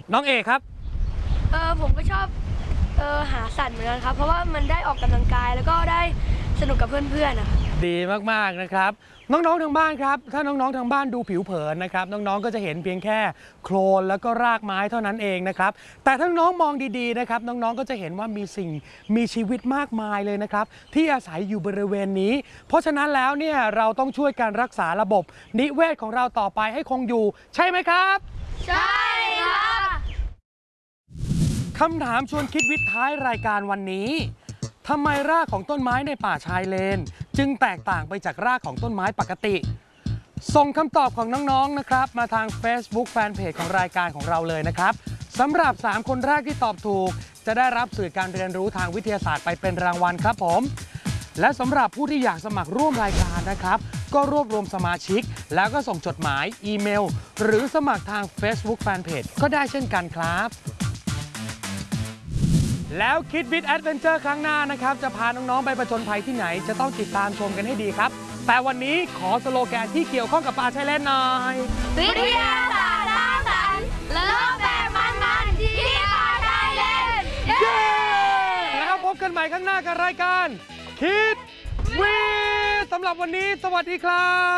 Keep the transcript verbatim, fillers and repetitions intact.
น้องเอกครับเออผมก็ชอบเออหาสัตว์เหมือนกันครับเพราะว่ามันได้ออกกำลังกายแล้วก็ได้สนุกกับเพื่อนๆนะครับดีมากๆนะครับน้องๆทางบ้านครับถ้าน้องๆทางบ้านดูผิวเผินนะครับน้องๆก็จะเห็นเพียงแค่โคลนแล้วก็รากไม้เท่านั้นเองนะครับแต่ถ้าน้องมองดีๆนะครับน้องๆก็จะเห็นว่ามีสิ่งมีชีวิตมากมายเลยนะครับที่อาศัยอยู่บริเวณนี้เพราะฉะนั้นแล้วเนี่ยเราต้องช่วยการรักษาระบบนิเวศของเราต่อไปให้คงอยู่ใช่ไหมครับใช่ครับคำถามชวนคิดวิทย์ท้ายรายการวันนี้ทำไมรากของต้นไม้ในป่าชายเลนจึงแตกต่างไปจากรากของต้นไม้ปกติส่งคำตอบของน้องๆนะครับมาทาง Facebook Fanpage ของรายการของเราเลยนะครับสำหรับสามคนแรกที่ตอบถูกจะได้รับสื่อการเรียนรู้ทางวิทยาศาสตร์ไปเป็นรางวัลครับผมและสำหรับผู้ที่อยากสมัครร่วมรายการนะครับก็รวบรวมสมาชิกแล้วก็ส่งจดหมายอีเมลหรือสมัครทาง Facebook Fanpage ก็ได้เช่นกันครับแล้วคิดวิทย์แอดเวนเจอร์ครั้งหน้านะครับจะพาน้องๆไปผจญภัยที่ไหนจะต้องติดตามชมกันให้ดีครับแต่วันนี้ขอสโลแกนที่เกี่ยวข้องกับป่าชายเลนหน่อยวิทยาศาสตร์สร้างสรรค์เลิกแบบมันๆที่ป่าชายเลนเย้แล้วพบกันใหม่ข้างหน้ากับรายการคิดวิทย์สำหรับวันนี้สวัสดีครับ